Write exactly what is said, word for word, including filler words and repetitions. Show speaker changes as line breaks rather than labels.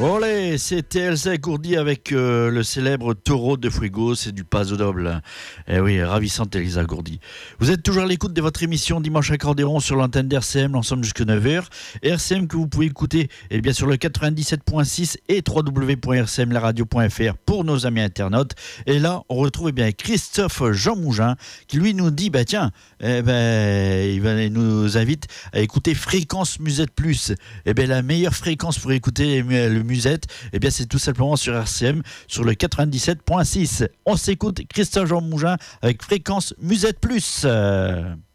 Olé, c'était Elsa Gourdi avec euh, le célèbre taureau de Fuego, c'est du Paso Doble. Eh oui, ravissante Elsa Gourdi. Vous êtes toujours à l'écoute de votre émission Dimanche Accordéon sur l'antenne d'R C M, l'ensemble jusqu'à neuf heures. R C M que vous pouvez écouter eh bien, sur le quatre-vingt-dix-sept point six et w w w point r c m la radio point f r pour nos amis internautes. Et là, on retrouve eh bien, Christophe Jean Mougin qui lui nous dit, bah tiens, eh ben, il va, nous invite à écouter Fréquence Musette Plus. Eh bien, la meilleure fréquence pour écouter le musette, eh bien, c'est tout simplement sur R C M, sur le quatre-vingt-dix-sept point six. On s'écoute Christophe Jean Mougin avec Fréquence Musette Plus. Euh...